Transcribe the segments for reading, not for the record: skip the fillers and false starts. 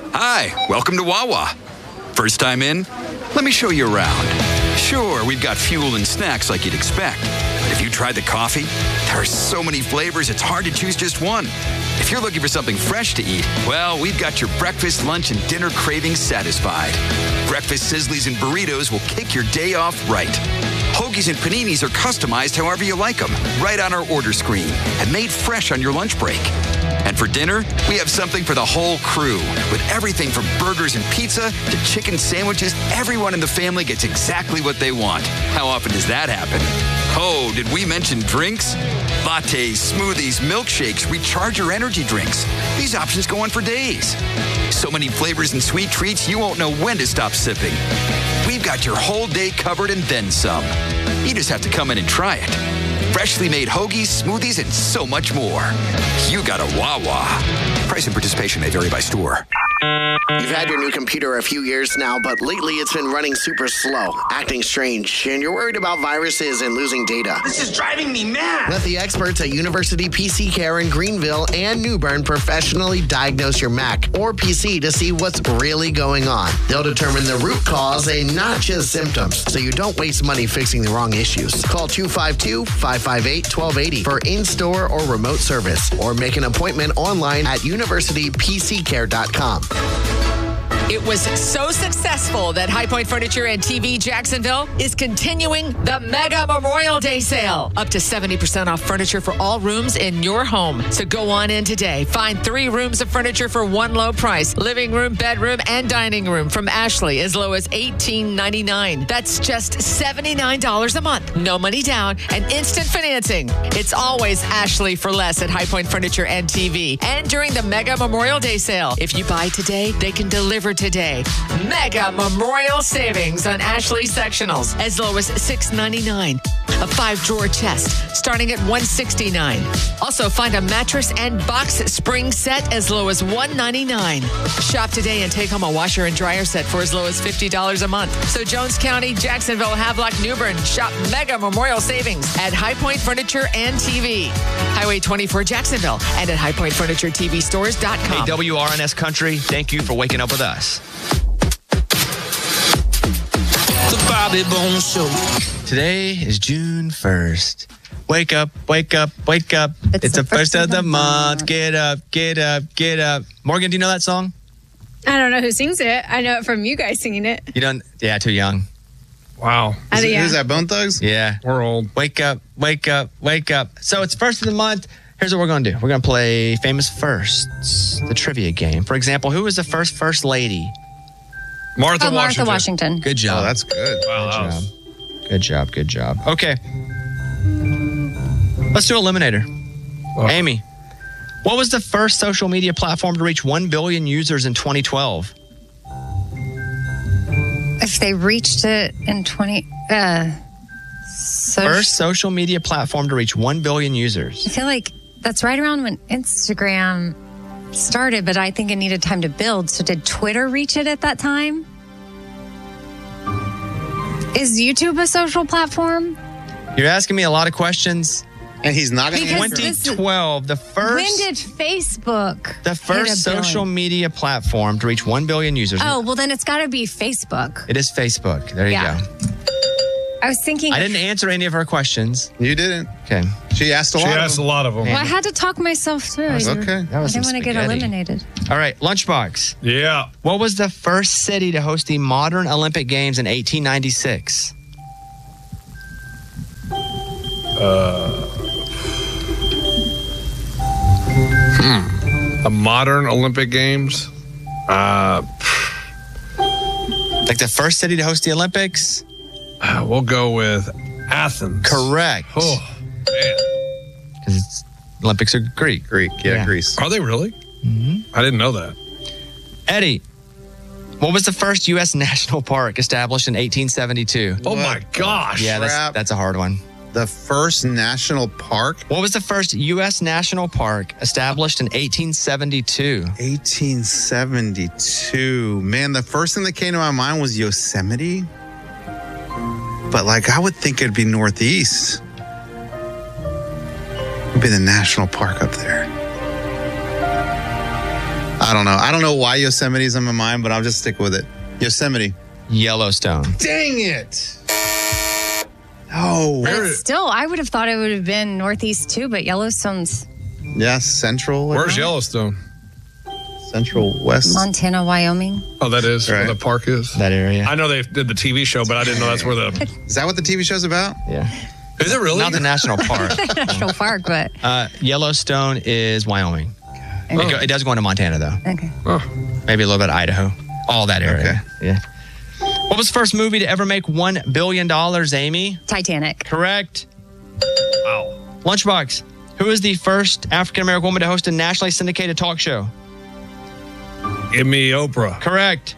Hi, welcome to Wawa. First time in? Let me show you around. Sure, we've got fuel and snacks like you'd expect. But if you tried the coffee, there are so many flavors it's hard to choose just one. If you're looking for something fresh to eat, well, we've got your breakfast, lunch, and dinner cravings satisfied. Breakfast sizzlies and burritos will kick your day off right. Hoagies and paninis are customized however you like them, right on our order screen, and made fresh on your lunch break. And for dinner, we have something for the whole crew. With everything from burgers and pizza to chicken sandwiches, everyone in the family gets exactly what they want. How often does that happen? Oh, did we mention drinks? Lattes, smoothies, milkshakes, recharger energy drinks. These options go on for days. So many flavors and sweet treats, you won't know when to stop sipping. We've got your whole day covered and then some. You just have to come in and try it. Freshly made hoagies, smoothies, and so much more. You got a Wawa. Price and participation may vary by store. You've had your new computer a few years now, but lately it's been running super slow, acting strange, and you're worried about viruses and losing data. This is driving me mad. Let the experts at University PC Care in Greenville and New Bern professionally diagnose your Mac or PC to see what's really going on. They'll determine the root cause and not just symptoms, so you don't waste money fixing the wrong issues. Call 252-558-1280 for in-store or remote service, or make an appointment online at universitypccare.com. It was so successful that High Point Furniture and TV Jacksonville is continuing the Mega Memorial Day sale. Up to 70% off furniture for all rooms in your home. So go on in today. Find 3 rooms of furniture for one low price. Living room, bedroom, and dining room from Ashley as low as $18.99. That's just $79 a month. No money down and instant financing. It's always Ashley for less at High Point Furniture and TV. And during the Mega Memorial Day sale, if you buy today, they can deliver today. Mega Memorial savings on Ashley sectionals as low as $6.99. A 5-drawer chest starting at $169. Also find a mattress and box spring set as low as $199. Shop today and take home a washer and dryer set for as low as $50 a month. So Jones County, Jacksonville, Havelock, New Bern, shop Mega Memorial savings at High Point Furniture and TV. Highway 24 Jacksonville and at highpointfurnituretvstores.com. Hey, WRNS Country, thank you for waking up with us. The Bobby Bones Show. Today is June 1st. Wake up, wake up, wake up. It's the first of the month. Get up, get up, get up. Morgan, do you know that song? I don't know who sings it. I know it from you guys singing it. You don't? Yeah, too young. Wow. Who's that, Bone Thugs? Yeah. We're old. Wake up, wake up, wake up. So it's first of the month. Here's what we're going to do. We're going to play Famous Firsts, the trivia game. For example, who was the first lady? Martha Washington. Good job. Oh, that's good. Wow. Good job. Good job. Okay. Let's do Eliminator. Oh. Amy, what was the first social media platform to reach 1 billion users in 2012? If they reached it in First social media platform to reach 1 billion users. I feel like that's right around when Instagram started, but I think it needed time to build. So did Twitter reach it at that time? Is YouTube a social platform? You're asking me a lot of questions. And he's not going to answer. 2012, the first. When did Facebook? The first social media platform to reach 1 billion users. Oh, well, then it's got to be Facebook. It is Facebook. There you go. I was thinking. I didn't answer any of her questions. You didn't. Okay. She asked a lot of them. Well, I had to talk myself through it. Okay. That was I didn't want to get eliminated. All right, Lunchbox. Yeah. What was the first city to host the modern Olympic Games in 1896? The modern Olympic Games? Like the first city to host the Olympics? We'll go with Athens. Correct. Oh, man. Because Olympics are Greek. Yeah, Greece. Are they really? Mm-hmm. I didn't know that. Eddie, what was the first U.S. national park established in 1872? Oh, my gosh. Yeah, that's a hard one. The first national park? What was the first U.S. national park established in 1872? 1872. Man, the first thing that came to my mind was Yosemite. But, I would think it'd be Northeast. It'd be the national park up there. I don't know. I don't know why Yosemite's on my mind, but I'll just stick with it. Yosemite. Yellowstone. Dang it. Oh. But still, I would have thought it would have been Northeast too, but Yellowstone's Yeah, Central. Where's Yellowstone? Central West. Montana, Wyoming. Oh, that is where the park is? That area. I know they did the TV show, but I didn't know that's where the... Is that what the TV show's about? Yeah. Is it really? Not the national park. National park, but Yellowstone is Wyoming. It does go into Montana, though. okay. Maybe a little bit of Idaho. All that area. Okay. Yeah. What was the first movie to ever make $1 billion, Amy? Titanic. Correct. Wow. Lunchbox. Who is the first African-American woman to host a nationally syndicated talk show? Give me Oprah. Correct.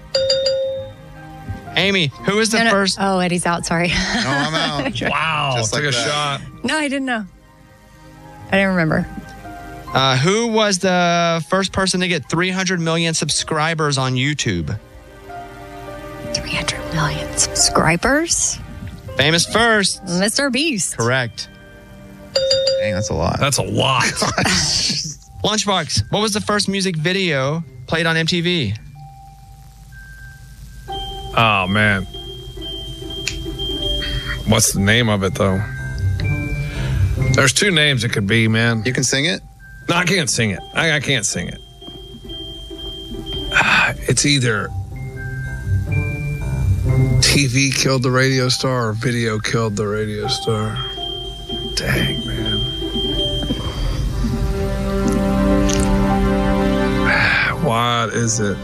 Amy, who is the first? Oh, Eddie's out. Sorry. No, I'm out. Wow. Just Took like a that. shot. No, I didn't know. I didn't remember. Who was the first person to get 300 million subscribers on YouTube? 300 million subscribers. Famous first. Mr. Beast. Correct. Dang, that's a lot. That's a lot. Lunchbox. What was the first music video played on MTV? Oh, man. What's the name of it, though? There's two names it could be, man. You can sing it? No, I can't sing it. I can't sing it. It's either TV killed the radio star or video killed the radio star. Dang, man. What is it?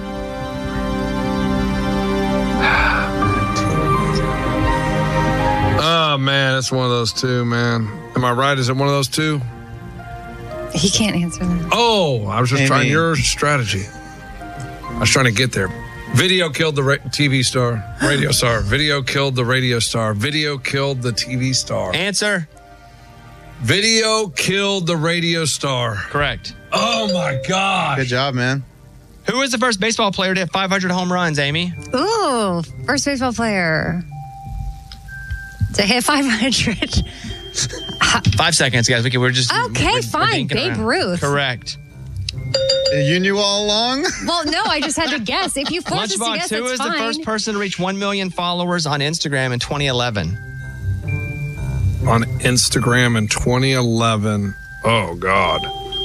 Oh, man, it's one of those two, man. Am I right? Is it one of those two? He can't answer that. Oh, I was just Amy. trying your strategy. I was trying to get there. Video killed the TV star, radio star. Video killed the radio star. Video killed the TV star. Answer. Video killed the radio star. Correct. Oh my God. Good job, man. Who was the first baseball player to hit 500 home runs, Amy? Ooh, first baseball player to hit 500. 5 seconds, guys. We're just Okay, we're fine. dinking Babe around. Ruth. Correct. You knew all along? Well, no, I just had to guess. If you force us to Lunchbox, guess, who it's is fine. the first person to reach 1 million followers on Instagram in 2011? On Instagram in 2011. Oh God.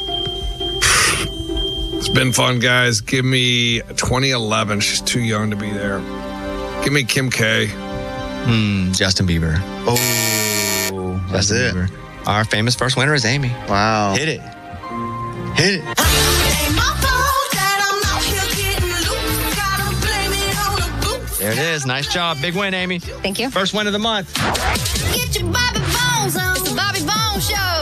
It's been fun, guys. Give me 2011. She's too young to be there. Give me Kim K. Justin Bieber. Oh, that's Justin it. Bieber. Our famous first winner is Amy. Wow. Hit it. Hit it. There it is. Nice job. Big win, Amy. Thank you. First win of the month. Get your Bobby Bones on.